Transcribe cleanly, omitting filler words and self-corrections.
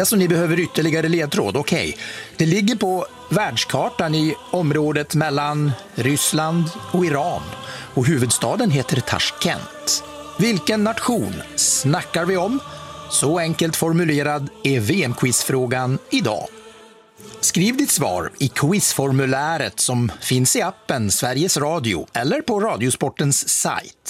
Alltså, ni behöver ytterligare ledtråd, okej. Det ligger på världskartan i området mellan Ryssland och Iran. Och huvudstaden heter Tashkent. Vilken nation snackar vi om? Så enkelt formulerad är VM-quizfrågan idag. Skriv ditt svar i quizformuläret som finns i appen Sveriges Radio eller på Radiosportens sajt.